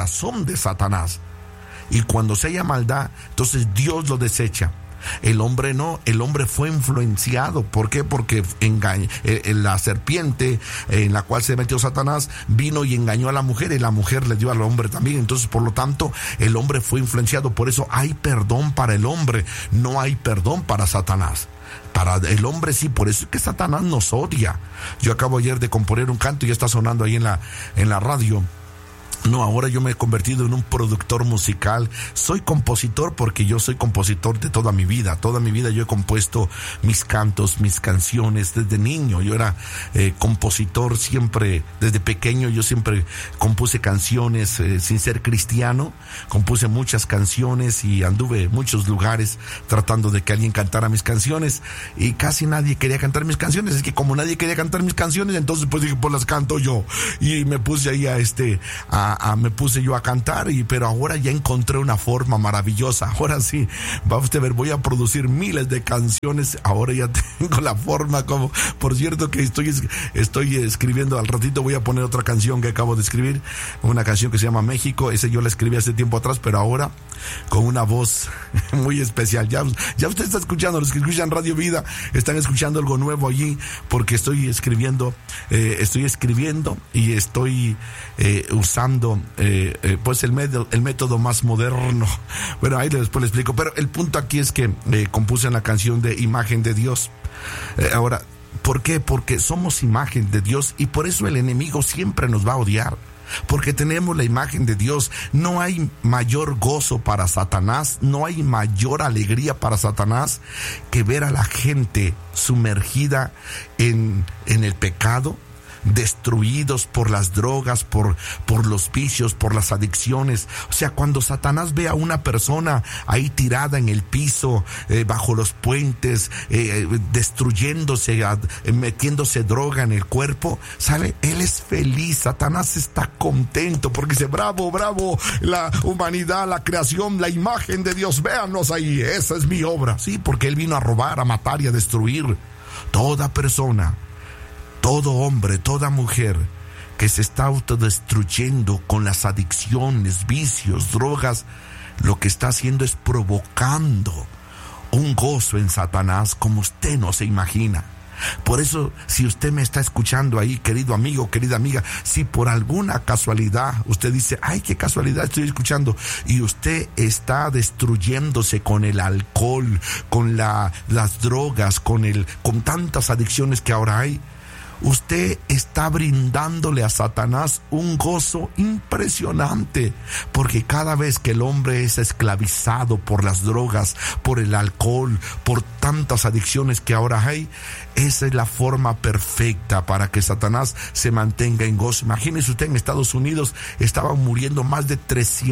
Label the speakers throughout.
Speaker 1: corazón de Satanás. Y cuando se halla maldad, entonces Dios lo desecha. El hombre no, el hombre fue influenciado. ¿Por qué? Porque la serpiente en la cual se metió Satanás vino y engañó a la mujer, y la mujer le dio al hombre también. Entonces, por lo tanto, el hombre fue influenciado. Por eso hay perdón para el hombre, no hay perdón para Satanás. Para el hombre sí, por eso es que Satanás nos odia. Yo acabo ayer de componer un canto y ya está sonando ahí en la radio. No, ahora yo me he convertido en un productor musical. Soy compositor porque yo soy compositor de toda mi vida. Toda mi vida yo he compuesto mis cantos, mis canciones. Desde niño yo era compositor siempre. Desde pequeño yo siempre compuse canciones sin ser cristiano. Compuse muchas canciones y anduve en muchos lugares tratando de que alguien cantara mis canciones. Y casi nadie quería cantar mis canciones. Es que como nadie quería cantar mis canciones, entonces pues dije, pues las canto yo. Y me puse ahí me puse yo a cantar, pero ahora ya encontré una forma maravillosa. Ahora sí, va usted a ver, voy a producir miles de canciones. Ahora ya tengo la forma como, por cierto que estoy escribiendo, al ratito voy a poner otra canción que acabo de escribir, una canción que se llama México. Esa yo la escribí hace tiempo atrás, pero ahora con una voz muy especial. Ya usted está escuchando, los que escuchan Radio Vida están escuchando algo nuevo allí, porque estoy escribiendo y estoy usando pues el método más moderno. Bueno, ahí después le explico, pero el punto aquí es que compuse la canción de Imagen de Dios. Ahora, ¿por qué? Porque somos imagen de Dios y por eso el enemigo siempre nos va a odiar. Porque tenemos la imagen de Dios. No hay mayor gozo para Satanás, no hay mayor alegría para Satanás que ver a la gente sumergida en el pecado, destruidos por las drogas, por los vicios, por las adicciones. O sea, cuando Satanás ve a una persona ahí tirada en el piso, bajo los puentes, destruyéndose, metiéndose droga en el cuerpo, ¿sabe? Él es feliz. Satanás está contento porque dice, bravo, bravo, la humanidad, la creación, la imagen de Dios, véanos ahí, esa es mi obra. Sí, porque él vino a robar, a matar y a destruir. Toda persona, todo hombre, toda mujer que se está autodestruyendo con las adicciones, vicios, drogas, lo que está haciendo es provocando un gozo en Satanás como usted no se imagina. Por eso, si usted me está escuchando ahí, querido amigo, querida amiga, si por alguna casualidad usted dice, ay, qué casualidad estoy escuchando, y usted está destruyéndose con el alcohol, con las drogas, con tantas adicciones que ahora hay, usted está brindándole a Satanás un gozo impresionante, porque cada vez que el hombre es esclavizado por las drogas, por el alcohol, por tantas adicciones que ahora hay, esa es la forma perfecta para que Satanás se mantenga en gozo. Imagínese usted, en Estados Unidos estaban muriendo más de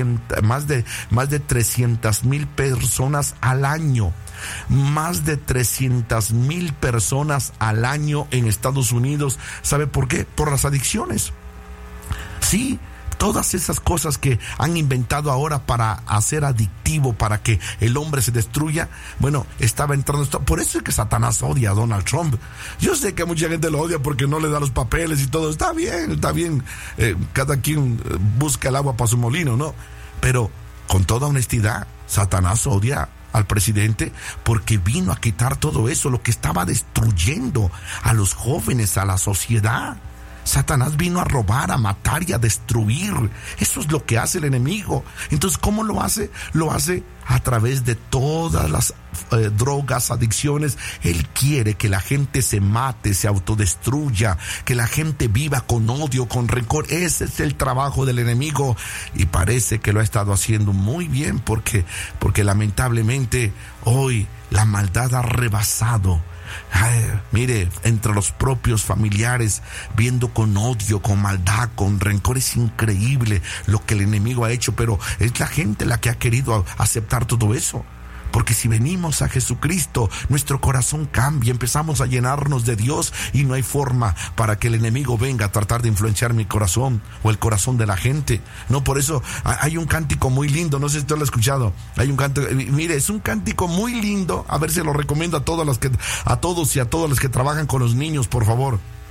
Speaker 1: 300,000 personas al año. Más de 300,000 personas al año en Estados Unidos. ¿Sabe por qué? Por las adicciones. Sí, todas esas cosas que han inventado ahora para hacer adictivo, para que el hombre se destruya, bueno, estaba entrando esto. Por eso es que Satanás odia a Donald Trump. Yo sé que mucha gente lo odia porque no le da los papeles y todo. Está bien. Cada quien busca el agua para su molino, ¿no? Pero con toda honestidad, Satanás odia al presidente porque vino a quitar todo eso, lo que estaba destruyendo a los jóvenes, a la sociedad. Satanás vino a robar, a matar y a destruir. Eso es lo que hace el enemigo. Entonces, ¿cómo lo hace? Lo hace a través de todas las drogas, adicciones. Él quiere que la gente se mate, se autodestruya, que la gente viva con odio, con rencor. Ese es el trabajo del enemigo y parece que lo ha estado haciendo muy bien porque lamentablemente hoy la maldad ha rebasado. Ay, mire, entre los propios familiares, viendo con odio, con maldad, con rencor. Es increíble lo que el enemigo ha hecho, pero es la gente la que ha querido aceptar todo eso. Porque si venimos a Jesucristo, nuestro corazón cambia, empezamos a llenarnos de Dios y no hay forma para que el enemigo venga a tratar de influenciar mi corazón o el corazón de la gente. No, por eso hay un cántico muy lindo, no sé si usted lo ha escuchado. Hay un cántico, mire, es un cántico muy lindo, a ver si lo recomiendo a todos y a todos los que trabajan con los niños, por favor.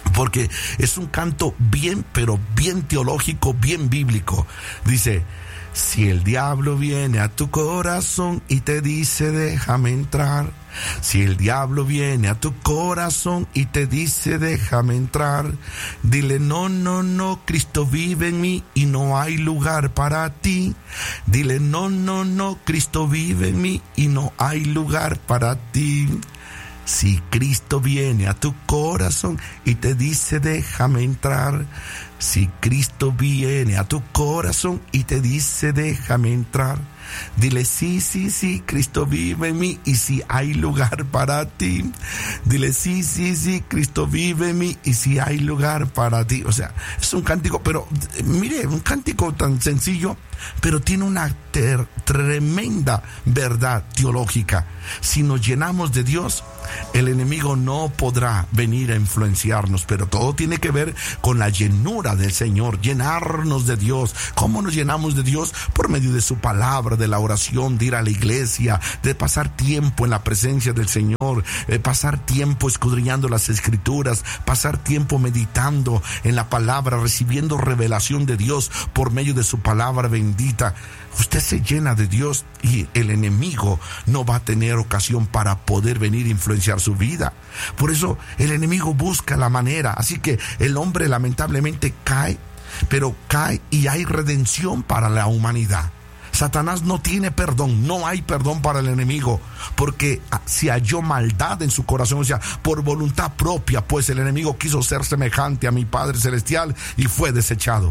Speaker 1: porque es un canto bien, pero bien teológico, bien bíblico. Dice: si el diablo viene a tu corazón y te dice déjame entrar, si el diablo viene a tu corazón y te dice déjame entrar, dile no, no, no, Cristo vive en mí y no hay lugar para ti. Dile no, no, no, Cristo vive en mí y no hay lugar para ti. Si Cristo viene a tu corazón y te dice déjame entrar, si Cristo viene a tu corazón y te dice déjame entrar, dile sí, sí, sí, Cristo vive en mí y si hay lugar para ti. Dile sí, sí, sí, Cristo vive en mí y si hay lugar para ti. O sea, es un cántico, pero mire, un cántico tan sencillo, pero tiene una tremenda verdad teológica. Si nos llenamos de Dios, el enemigo no podrá venir a influenciarnos, pero todo tiene que ver con la llenura del Señor, llenarnos de Dios. ¿Cómo nos llenamos de Dios? Por medio de su palabra, de la oración, de ir a la iglesia, de pasar tiempo en la presencia del Señor, pasar tiempo escudriñando las Escrituras, pasar tiempo meditando en la palabra, recibiendo revelación de Dios por medio de su palabra bendita. Usted se llena de Dios y el enemigo no va a tener ocasión para poder venir a influenciar su vida. Por eso el enemigo busca la manera. Así que el hombre lamentablemente cae, pero cae y hay redención para la humanidad. Satanás no tiene perdón, no hay perdón para el enemigo, porque se halló maldad en su corazón, o sea, por voluntad propia, pues el enemigo quiso ser semejante a mi Padre Celestial y fue desechado.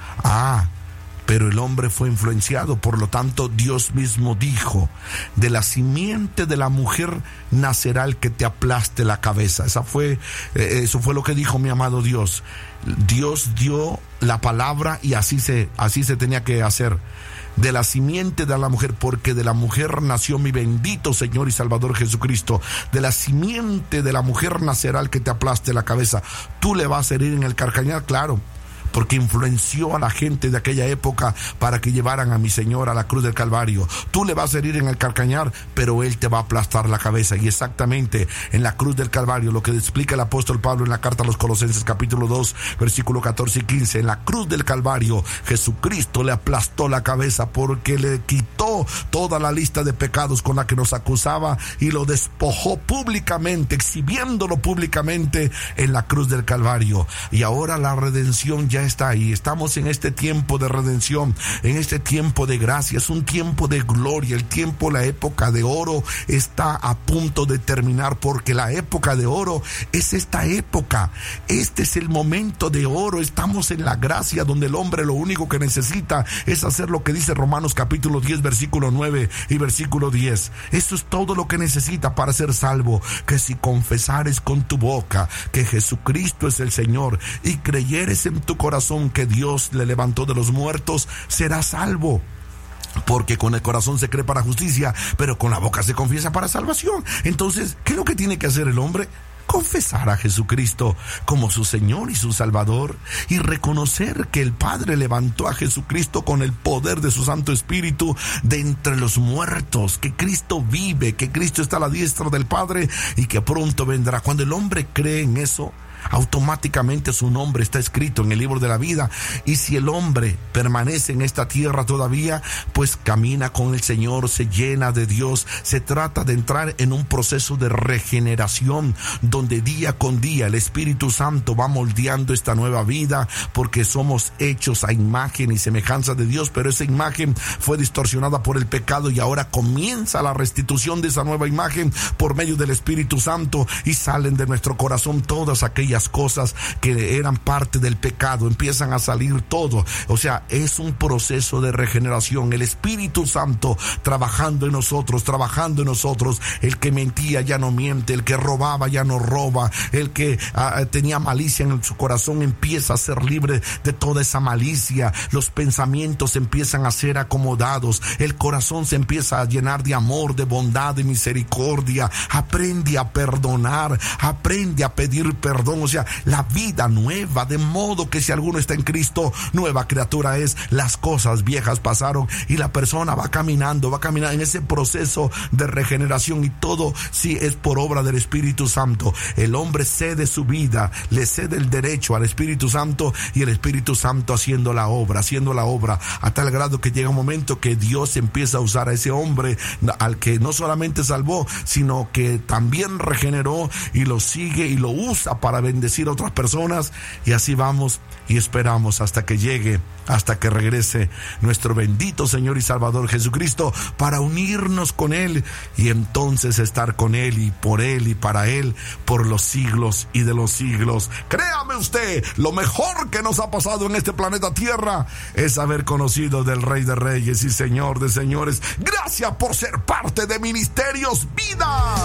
Speaker 1: Pero el hombre fue influenciado, por lo tanto Dios mismo dijo: de la simiente de la mujer nacerá el que te aplaste la cabeza. Eso fue lo que dijo mi amado Dios. Dios dio la palabra y así se tenía que hacer. De la simiente de la mujer, porque de la mujer nació mi bendito Señor y Salvador Jesucristo. De la simiente de la mujer nacerá el que te aplaste la cabeza. Tú le vas a herir en el carcañal, claro, porque influenció a la gente de aquella época para que llevaran a mi Señor a la cruz del Calvario. Tú le vas a herir en el calcañar, pero Él te va a aplastar la cabeza. Y exactamente en la cruz del Calvario, lo que explica el apóstol Pablo en la carta a los Colosenses capítulo 2, versículo 14 y 15. En la cruz del Calvario, Jesucristo le aplastó la cabeza porque le quitó toda la lista de pecados con la que nos acusaba y lo despojó públicamente, exhibiéndolo públicamente en la cruz del Calvario. Y ahora la redención ya está ahí. Estamos en este tiempo de redención, en este tiempo de gracia. Es un tiempo de gloria. El tiempo, la época de oro está a punto de terminar, porque la época de oro es esta época. Este es el momento de oro. Estamos en la gracia donde el hombre lo único que necesita es hacer lo que dice Romanos capítulo 10 versículo 9 y versículo 10. Eso es todo lo que necesita para ser salvo: que si confesares con tu boca que Jesucristo es el Señor y creyeres en tu corazón que Dios le levantó de los muertos, serás salvo. Porque con el corazón se cree para justicia, pero con la boca se confiesa para salvación. Entonces, ¿qué es lo que tiene que hacer el hombre? Confesar a Jesucristo como su Señor y su Salvador, y reconocer que el Padre levantó a Jesucristo con el poder de su Santo Espíritu de entre los muertos, que Cristo vive, que Cristo está a la diestra del Padre y que pronto vendrá. Cuando el hombre cree en eso, automáticamente su nombre está escrito en el libro de la vida. Y si el hombre permanece en esta tierra todavía, pues camina con el Señor, se llena de Dios. Se trata de entrar en un proceso de regeneración, donde día con día el Espíritu Santo va moldeando esta nueva vida, porque somos hechos a imagen y semejanza de Dios, pero esa imagen fue distorsionada por el pecado, y ahora comienza la restitución de esa nueva imagen por medio del Espíritu Santo, y salen de nuestro corazón todas aquellas cosas que eran parte del pecado, empiezan a salir todo. O sea, es un proceso de regeneración, el Espíritu Santo trabajando en nosotros. El que mentía ya no miente, el que robaba ya no roba, el que tenía malicia en su corazón empieza a ser libre de toda esa malicia. Los pensamientos empiezan a ser acomodados, el corazón se empieza a llenar de amor, de bondad, de misericordia. Aprende a perdonar, aprende a pedir perdón. o sea, la vida nueva, de modo que si alguno está en Cristo, nueva criatura es. Las cosas viejas pasaron y la persona va caminando en ese proceso de regeneración, y todo sí es por obra del Espíritu Santo. El hombre cede su vida, le cede el derecho al Espíritu Santo, y el Espíritu Santo haciendo la obra, a tal grado que llega un momento que Dios empieza a usar a ese hombre, al que no solamente salvó, sino que también regeneró, y lo sigue y lo usa para bendecir a otras personas. Y así vamos y esperamos hasta que llegue, hasta que regrese nuestro bendito Señor y Salvador Jesucristo, para unirnos con Él y entonces estar con Él y para Él por los siglos y de los siglos. Créame usted, lo mejor que nos ha pasado en este planeta Tierra es haber conocido del Rey de Reyes y Señor de Señores. Gracias por ser parte de Ministerios Vida.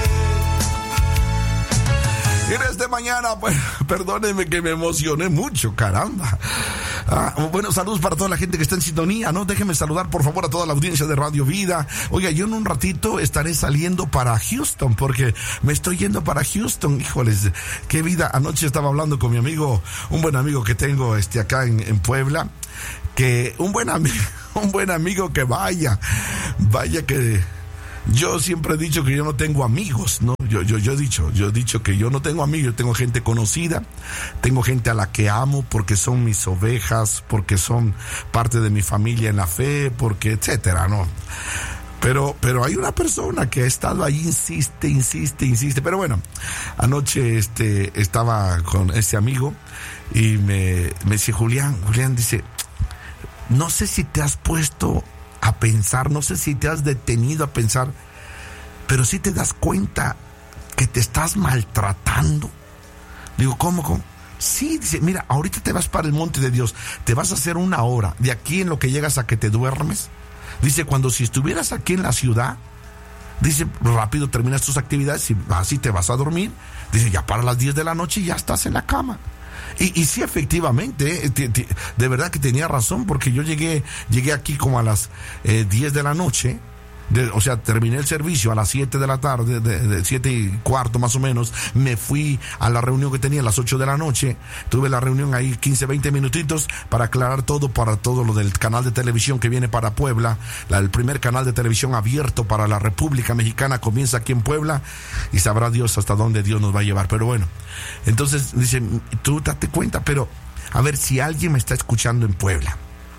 Speaker 1: Y desde mañana, pues, perdónenme que me emocioné mucho, caramba. Bueno, saludos para toda la gente que está en sintonía, ¿no? Déjenme saludar, por favor, a toda la audiencia de Radio Vida. Oiga, yo en un ratito estaré saliendo para Houston, porque me estoy yendo para Houston. Híjoles, qué vida. Anoche estaba hablando con mi amigo, un buen amigo que tengo acá en Puebla, que un buen amigo que vaya que... Yo siempre he dicho que yo no tengo amigos, ¿no? Yo he dicho que yo no tengo amigos, yo tengo gente conocida, tengo gente a la que amo porque son mis ovejas, porque son parte de mi familia en la fe, porque etcétera, ¿no? Pero hay una persona que ha estado ahí, insiste. Pero bueno, anoche estaba con ese amigo y me dice, Julián dice, no sé si te has puesto a pensar, no sé si te has detenido a pensar, pero sí te das cuenta que te estás maltratando. Digo, ¿cómo? Sí, dice, mira, ahorita te vas para el monte de Dios, te vas a hacer 1 hora, de aquí en lo que llegas a que te duermes. Dice, cuando si estuvieras aquí en la ciudad, dice, rápido terminas tus actividades y así te vas a dormir. Dice, ya para las 10 de la noche ya estás en la cama. Y sí, efectivamente, de verdad que tenía razón, porque yo llegué aquí como a las 10 de la noche, o sea, terminé el servicio a las 7 de la tarde, de 7:15 más o menos, me fui a la reunión que tenía a las 8 de la noche, tuve la reunión ahí 15-20 minutitos para aclarar todo, para todo lo del canal de televisión que viene para Puebla, el primer canal de televisión abierto para la República Mexicana comienza aquí en Puebla, y sabrá Dios hasta dónde Dios nos va a llevar. Pero bueno, entonces dice, tú date cuenta, pero a ver si alguien me está escuchando en Puebla,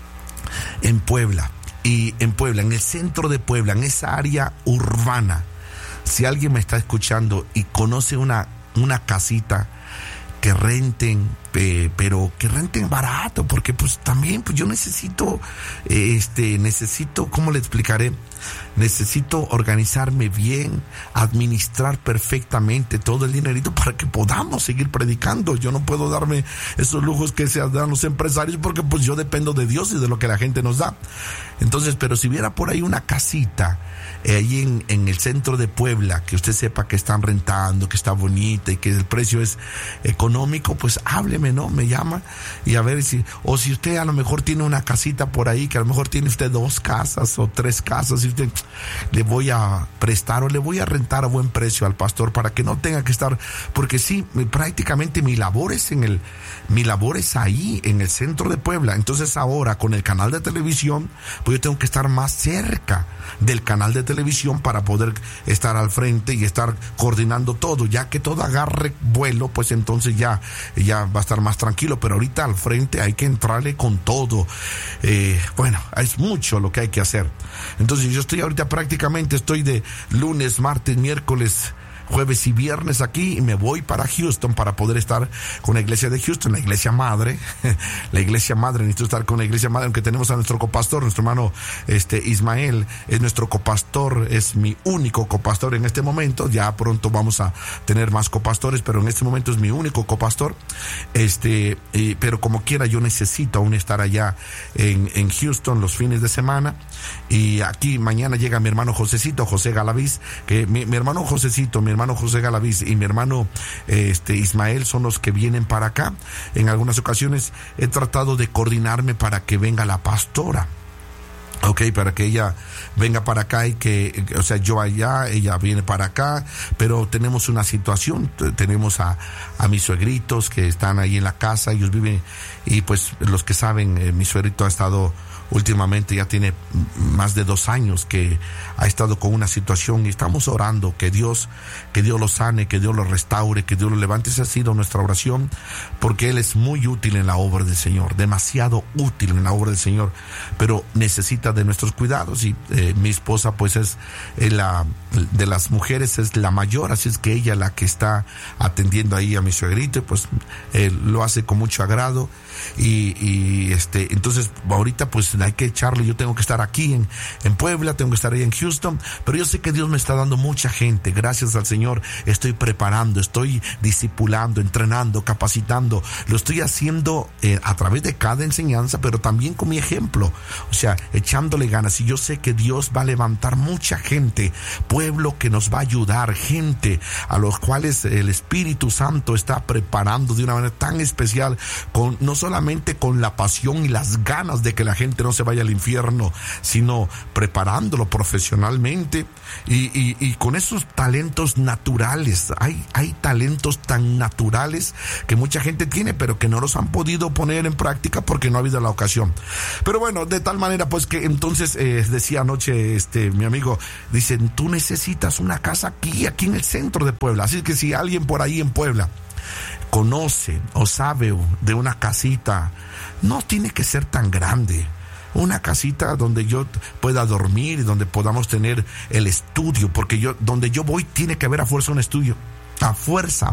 Speaker 1: en el centro de Puebla, en esa área urbana, si alguien me está escuchando y conoce una casita que renten, pero que renten barato, porque pues también pues yo necesito, ¿cómo le explicaré? Necesito organizarme bien, administrar perfectamente todo el dinerito para que podamos seguir predicando. Yo no puedo darme esos lujos que se dan los empresarios, porque pues yo dependo de Dios y de lo que la gente nos da. Entonces, pero si hubiera por ahí una casita ahí en el centro de Puebla, que usted sepa que están rentando, que está bonita y que el precio es económico, pues hábleme, ¿no? Me llama y a ver si usted a lo mejor tiene una casita por ahí, que a lo mejor tiene usted 2 casas o 3 casas, y usted le voy a prestar o le voy a rentar a buen precio al pastor para que no tenga que estar, porque sí, prácticamente mi labor es ahí en el centro de Puebla. Entonces ahora con el canal de televisión, pues yo tengo que estar más cerca del canal de televisión para poder estar al frente y estar coordinando todo. Ya que todo agarre vuelo, pues entonces ya va a estar más tranquilo, pero ahorita al frente hay que entrarle con todo. Bueno, es mucho lo que hay que hacer. Entonces yo estoy de lunes, martes, miércoles, jueves y viernes aquí, y me voy para Houston para poder estar con la iglesia de Houston, la iglesia madre, necesito estar con la iglesia madre, aunque tenemos a nuestro copastor, nuestro hermano Ismael, es nuestro copastor, es mi único copastor en este momento. Ya pronto vamos a tener más copastores, pero en este momento es mi único copastor, pero como quiera yo necesito aún estar allá en Houston los fines de semana. Y aquí mañana llega mi hermano José Galaviz, que mi hermano José Galaviz y mi hermano Ismael son los que vienen para acá. En algunas ocasiones he tratado de coordinarme para que venga la pastora Ok, para que ella venga para acá y o sea, yo allá, ella viene para acá, pero tenemos una situación, tenemos a mis suegritos que están ahí en la casa, ellos viven, y pues los que saben, mi suegrito ha estado últimamente, ya tiene más de 2 años que ha estado con una situación, y estamos orando que Dios lo sane, que Dios lo restaure, que Dios lo levante. Esa ha sido nuestra oración, porque Él es muy útil en la obra del Señor, demasiado útil en la obra del Señor, pero necesita de nuestros cuidados. Y mi esposa pues es de las mujeres, es la mayor, así es que ella la que está atendiendo ahí a mi suegrito, y pues lo hace con mucho agrado. Y entonces ahorita pues hay que echarle. Yo tengo que estar aquí en Puebla, tengo que estar ahí en Houston, pero yo sé que Dios me está dando mucha gente. Gracias al Señor estoy preparando, estoy discipulando, entrenando, capacitando. Lo estoy haciendo a través de cada enseñanza, pero también con mi ejemplo, o sea, echándole ganas. Y yo sé que Dios va a levantar mucha gente, pueblo que nos va a ayudar, gente a los cuales el Espíritu Santo está preparando de una manera tan especial, no solamente con la pasión y las ganas de que la gente no se vaya al infierno, sino preparándolo profesionalmente y con esos talentos naturales. Hay talentos tan naturales que mucha gente tiene, pero que no los han podido poner en práctica porque no ha habido la ocasión. Pero bueno, de tal manera pues que entonces decía anoche mi amigo, dice, tú necesitas una casa aquí en el centro de Puebla. Así que si alguien por ahí en Puebla conoce o sabe de una casita, no tiene que ser tan grande, una casita donde yo pueda dormir y donde podamos tener el estudio, porque donde yo voy tiene que haber a fuerza un estudio, a fuerza,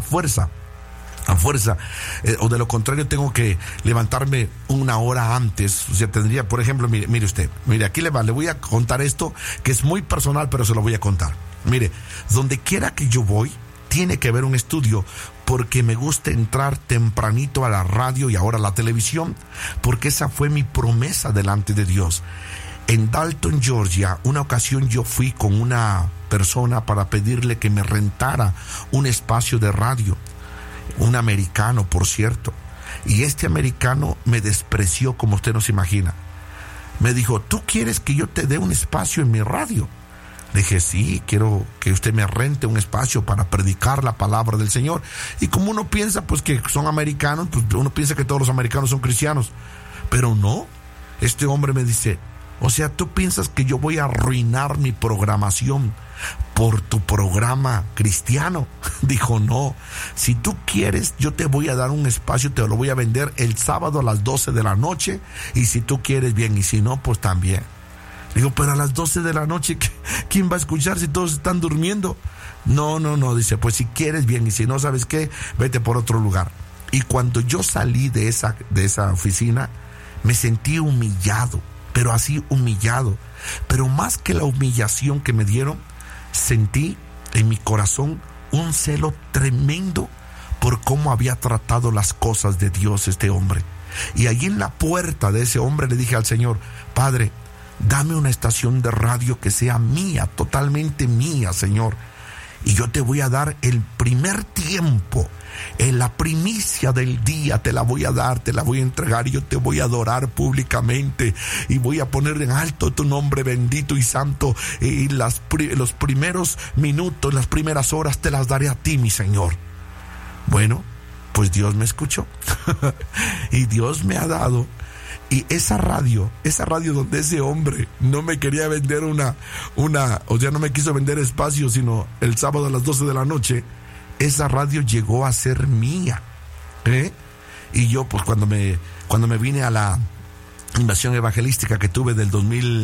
Speaker 1: o de lo contrario tengo que levantarme 1 hora antes. O sea, tendría, por ejemplo, mire usted, aquí le voy a contar esto que es muy personal, pero se lo voy a contar. Mire, donde quiera que yo voy tiene que haber un estudio, porque me gusta entrar tempranito a la radio y ahora a la televisión, porque esa fue mi promesa delante de Dios. En Dalton, Georgia, una ocasión yo fui con una persona para pedirle que me rentara un espacio de radio, un americano, por cierto, y este americano me despreció como usted no se imagina. Me dijo, ¿tú quieres que yo te dé un espacio en mi radio? Le dije, sí, quiero que usted me rente un espacio para predicar la palabra del Señor. Y como uno piensa pues que son americanos, pues uno piensa que todos los americanos son cristianos, pero no. Este hombre me dice, o sea, ¿tú piensas que yo voy a arruinar mi programación por tu programa cristiano? Dijo, no, si tú quieres yo te voy a dar un espacio, te lo voy a vender el sábado a las 12 de la noche, y si tú quieres bien, y si no, pues también. Digo, pero a las 12 de la noche, ¿quién va a escuchar si todos están durmiendo? No, dice, pues si quieres bien, y si no, ¿sabes qué? Vete por otro lugar. Y cuando yo salí de esa oficina, me sentí humillado, pero así humillado. Pero más que la humillación que me dieron, sentí en mi corazón un celo tremendo por cómo había tratado las cosas de Dios este hombre. Y allí en la puerta de ese hombre le dije al Señor, Padre, dame una estación de radio que sea mía, totalmente mía, Señor. Y yo te voy a dar el primer tiempo, en la primicia del día te la voy a dar, te la voy a entregar, y yo te voy a adorar públicamente y voy a poner en alto tu nombre bendito y santo, y los primeros minutos, las primeras horas te las daré a ti, mi Señor. Bueno, pues Dios me escuchó y Dios me ha dado. Y esa radio donde ese hombre no me quería vender o sea, no me quiso vender espacio, sino el sábado a las 12 de la noche, esa radio llegó a ser mía. Y yo, pues cuando me vine a la invasión evangelística que tuve del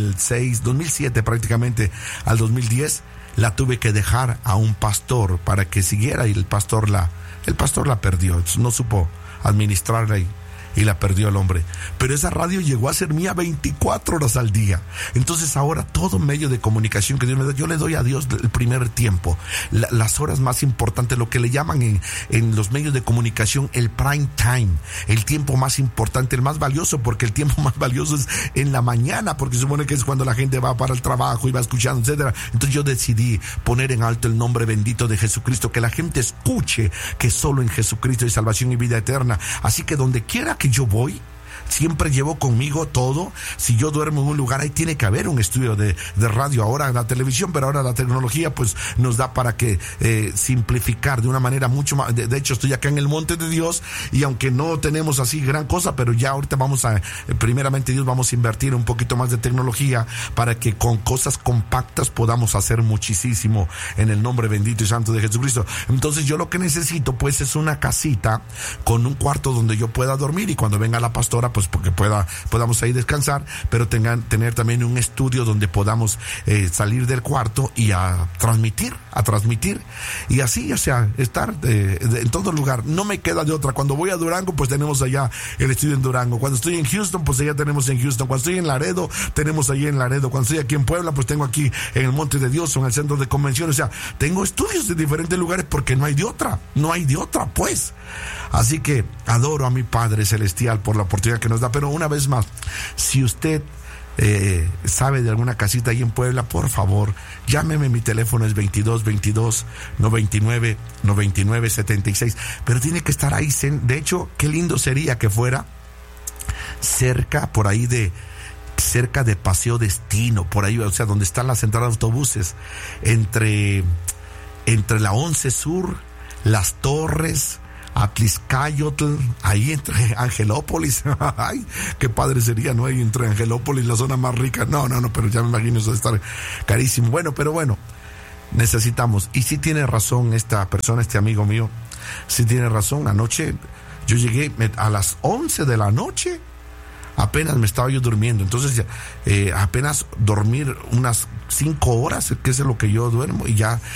Speaker 1: 2007 prácticamente al 2010, la tuve que dejar a un pastor para que siguiera, y el pastor la perdió, no supo administrarla y la perdió el hombre. Pero esa radio llegó a ser mía 24 horas al día. Entonces ahora todo medio de comunicación que Dios me da, yo le doy a Dios el primer tiempo, las horas más importantes, lo que le llaman en los medios de comunicación el prime time, el tiempo más importante, el más valioso, porque el tiempo más valioso es en la mañana, porque se supone que es cuando la gente va para el trabajo y va escuchando, etcétera. Entonces yo decidí poner en alto el nombre bendito de Jesucristo, que la gente escuche que solo en Jesucristo hay salvación y vida eterna. Así que donde quiera que yo voy, siempre llevo conmigo todo. Si yo duermo en un lugar, ahí tiene que haber un estudio de radio. Ahora la televisión, pero ahora la tecnología pues nos da para que simplificar de una manera mucho más. De hecho, estoy acá en el Monte de Dios, y aunque no tenemos así gran cosa, pero ya ahorita vamos a, primeramente Dios, vamos a invertir un poquito más de tecnología para que con cosas compactas podamos hacer muchísimo en el nombre bendito y santo de Jesucristo. Entonces yo lo que necesito pues es una casita con un cuarto donde yo pueda dormir, y cuando venga la pastora pues porque podamos ahí descansar, pero tener también un estudio donde podamos salir del cuarto y a transmitir, y así, o sea, estar en todo lugar. No me queda de otra. Cuando voy a Durango pues tenemos allá el estudio en Durango. Cuando estoy en Houston pues allá tenemos en Houston. Cuando estoy en Laredo tenemos allí en Laredo. Cuando estoy aquí en Puebla pues tengo aquí en el Monte de Dios o en el centro de convenciones. O sea, tengo estudios de diferentes lugares porque no hay de otra pues. Así que adoro a mi Padre Celestial por la oportunidad que nos da. Pero una vez más, si usted sabe de alguna casita ahí en Puebla, por favor, llámeme. Mi teléfono es 22-22-99-99-76. Pero tiene que estar ahí. De hecho, qué lindo sería que fuera cerca de Paseo Destino, por ahí, o sea, donde está la central de autobuses, entre la 11 Sur, Las Torres, Atliscayotl, ahí entre Angelópolis. Ay, qué padre sería, ¿no? Ahí entre Angelópolis, la zona más rica. No, pero ya me imagino eso de estar carísimo. Bueno, necesitamos. Y sí tiene razón esta persona, este amigo mío, sí tiene razón. Anoche yo llegué a las 11 de la noche. Apenas me estaba yo durmiendo. Entonces apenas dormir unas 5 horas, que es lo que yo duermo, y ya